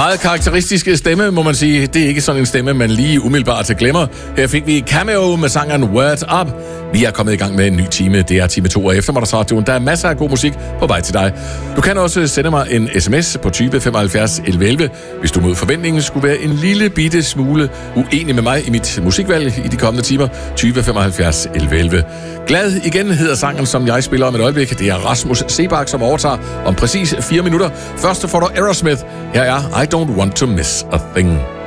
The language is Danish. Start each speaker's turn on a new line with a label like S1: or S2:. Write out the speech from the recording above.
S1: Meget karakteristiske stemme, må man sige. Det er ikke sådan en stemme, man lige umiddelbart glemmer. Her fik vi Cameo med sangeren Word Up. Vi er kommet i gang med en ny time. Det er time 2 af eftermiddagsradioen. Der er masser af god musik på vej til dig. Du kan også sende mig en sms på 20 75 11 11, hvis du mod forventningen skulle være en lille bitte smule uenig med mig i mit musikvalg i de kommende timer. 20 75 11 11. Glad igen hedder sangen, som jeg spiller om et øjeblik. Det er Rasmus Sebak, som overtager om præcis 4 minutter. Først får du Aerosmith. Her er I Don't Want to Miss a Thing.